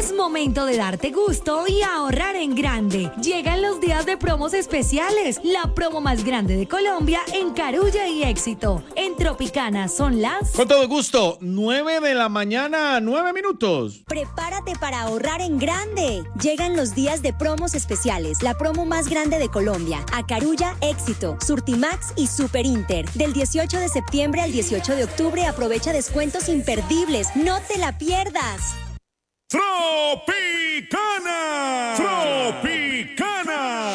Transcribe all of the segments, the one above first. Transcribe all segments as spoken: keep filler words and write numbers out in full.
Es momento de darte gusto y ahorrar en grande. Llegan los días de promos especiales, la promo más grande de Colombia en Carulla y Éxito. En Tropicana son las... Con todo gusto, nueve de la mañana, nueve minutos. Prepárate para ahorrar en grande. Llegan los días de promos especiales, la promo más grande de Colombia. A Carulla, Éxito, Surtimax y Super Inter. Del dieciocho de septiembre al dieciocho de octubre aprovecha descuentos imperdibles. No te la pierdas. Tropicana. Tropicana.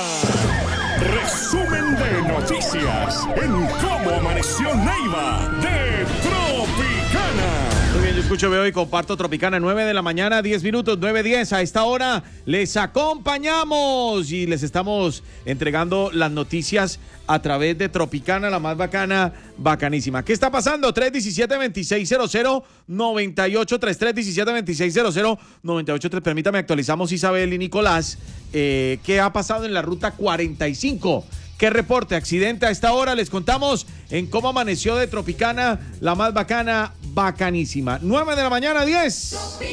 Resumen de noticias en cómo amaneció Neiva de Tropicana. Muy bien, yo escucho, veo y comparto Tropicana, nueve de la mañana, diez minutos, nueve diez. A esta hora les acompañamos y les estamos entregando las noticias a través de Tropicana, la más bacana, bacanísima. ¿Qué está pasando? tres diecisiete, veintiséis cero cero, noventa y ocho tres, tres diecisiete, veintiséis cero cero, noventa y ocho tres. Permítame, actualizamos Isabel y Nicolás. Eh, ¿Qué ha pasado en la ruta cuarenta y cinco? ¿Qué reporte? Accidente a esta hora. Les contamos en cómo amaneció de Tropicana, la más bacana, bacanísima. nueve de la mañana, diez.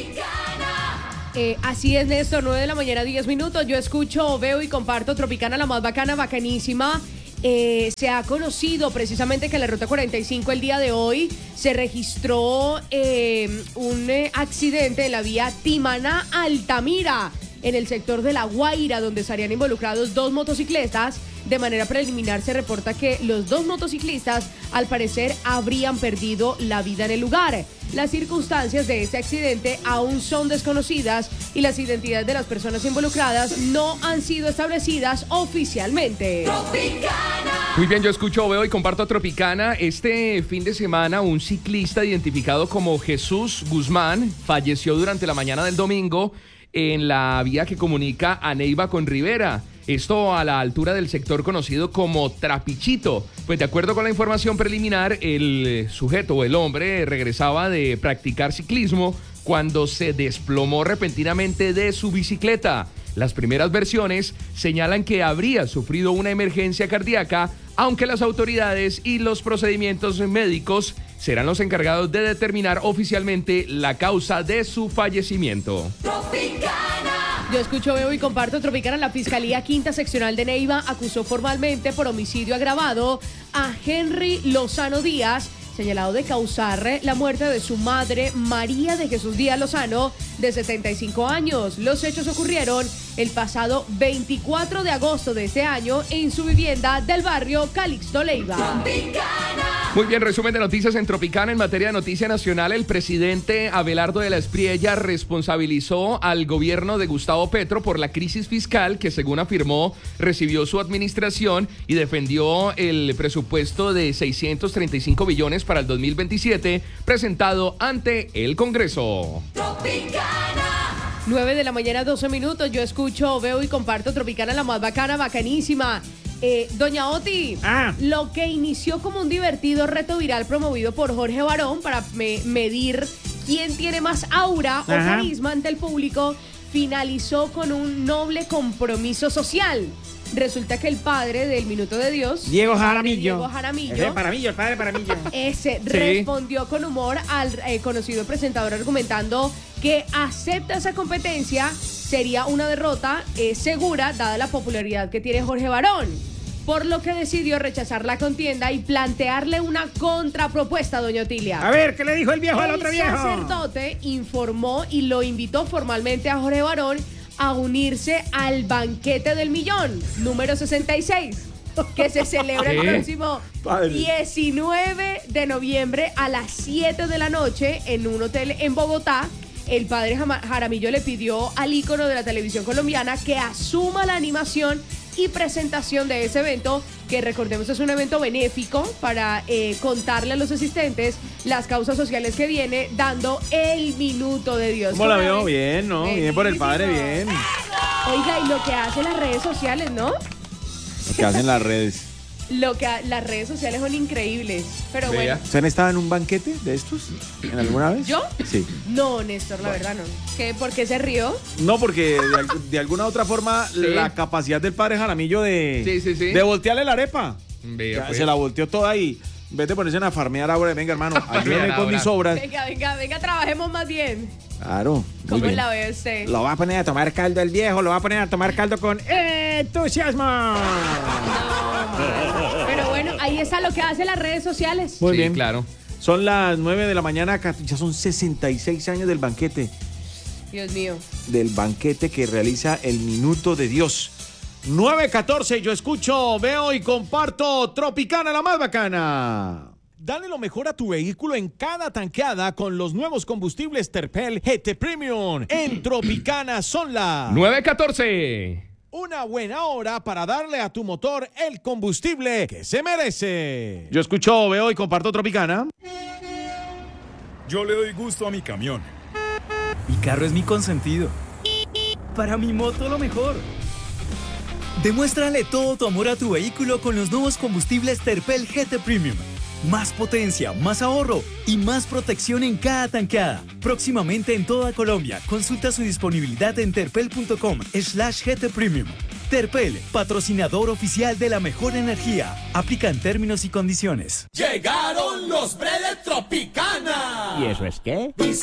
Tropicana. Eh, así es, Néstor, nueve de la mañana, diez minutos. Yo escucho, veo y comparto Tropicana, la más bacana, bacanísima. Eh, se ha conocido precisamente que en la ruta cuarenta y cinco el día de hoy se registró eh, un eh, accidente en la vía Timaná-Altamira, en el sector de La Guaira, donde estarían involucrados dos motocicletas. De manera preliminar se reporta que los dos motociclistas al parecer habrían perdido la vida en el lugar. Las circunstancias de este accidente aún son desconocidas y las identidades de las personas involucradas no han sido establecidas oficialmente. Tropicana. Muy bien, yo escucho, veo y comparto Tropicana. Este fin de semana un ciclista identificado como Jesús Guzmán falleció durante la mañana del domingo en la vía que comunica a Neiva con Rivera. Esto a la altura del sector conocido como Trapichito. Pues de acuerdo con la información preliminar, el sujeto o el hombre regresaba de practicar ciclismo cuando se desplomó repentinamente de su bicicleta. Las primeras versiones señalan que habría sufrido una emergencia cardíaca, aunque las autoridades y los procedimientos médicos serán los encargados de determinar oficialmente la causa de su fallecimiento. Tropicana. Yo escucho, veo y comparto Tropicana. La Fiscalía Quinta Seccional de Neiva acusó formalmente por homicidio agravado a Henry Lozano Díaz, señalado de causar la muerte de su madre, María de Jesús Díaz Lozano, de setenta y cinco años. Los hechos ocurrieron el pasado veinticuatro de agosto de este año en su vivienda del barrio Calixto Leiva. Tropicana. Muy bien, resumen de noticias en Tropicana. En materia de noticia nacional, el presidente Abelardo de la Espriella responsabilizó al gobierno de Gustavo Petro por la crisis fiscal que, según afirmó, recibió su administración, y defendió el presupuesto de seiscientos treinta y cinco billones para el dos mil veintisiete presentado ante el Congreso. Tropicana. nueve de la mañana, doce minutos. Yo escucho, veo y comparto Tropicana, la más bacana, bacanísima. Eh, Doña Oti, ah. lo que inició como un divertido reto viral promovido por Jorge Barón para me- medir quién tiene más aura Ajá. o carisma ante el público, finalizó con un noble compromiso social. Resulta que el padre del Minuto de Dios, Diego Jaramillo, Diego Jaramillo, ese Paramillo, el padre Paramillo, ese sí. respondió con humor al eh, conocido presentador, argumentando que acepta esa competencia, sería una derrota eh, segura dada la popularidad que tiene Jorge Barón, por lo que decidió rechazar la contienda y plantearle una contrapropuesta a doña Otilia. A ver, ¿qué le dijo el viejo al otro viejo? El sacerdote informó y lo invitó formalmente a Jorge Barón a unirse al banquete del millón, número sesenta y seis, que se celebra ¿Qué? el próximo Padre. diecinueve de noviembre a las siete de la noche en un hotel en Bogotá. El padre Jaramillo le pidió al ícono de la televisión colombiana que asuma la animación y presentación de ese evento, que recordemos es un evento benéfico para eh, contarle a los asistentes las causas sociales que viene dando el Minuto de Dios. ¿Cómo la veo? Bien, ¿no? Benísimo. Bien por el padre, bien. Oiga, y lo que hacen las redes sociales, ¿no? Lo que hacen las redes. Lo que las redes sociales son increíbles, pero Vea. bueno. ¿Se han estado en un banquete de estos en alguna vez? ¿Yo? Sí. No, Néstor, la bueno. verdad no. ¿Qué, ¿Por qué se rió? No, porque de, de alguna otra forma sí. la capacidad del padre Jaramillo de, sí, sí, sí. de voltearle la arepa. Vea, pues. Se la volteó toda y En vez de ponerse a farmear ahora, venga, hermano, ayúdame con ahora. mis obras. Venga, venga, venga, trabajemos más bien. Claro. muy ¿Cómo bien. la ve usted? Lo va a poner a tomar caldo el viejo, lo va a poner a tomar caldo con entusiasmo. Pero bueno, ahí está lo que hacen las redes sociales. Muy sí, bien. claro. Son las nueve de la mañana, ya son sesenta y seis años del banquete. Dios mío. Del banquete que realiza el Minuto de Dios. nueve catorce, yo escucho, veo y comparto Tropicana, la más bacana. Dale lo mejor a tu vehículo en cada tanqueada con los nuevos combustibles Terpel G T Premium en Tropicana son las nueve catorce. Una buena hora para darle a tu motor el combustible que se merece. Yo escucho, veo y comparto Tropicana. Yo le doy gusto a mi camión. Mi carro es mi consentido. Para mi moto lo mejor. Demuéstrale todo tu amor a tu vehículo con los nuevos combustibles Terpel G T Premium. Más potencia, más ahorro y más protección en cada tanqueada. Próximamente en toda Colombia. Consulta su disponibilidad en terpel.com slash GT Premium. Terpel, patrocinador oficial de la mejor energía. Aplican términos y condiciones. Llegaron los bre de Tropicana. ¿Y eso es qué?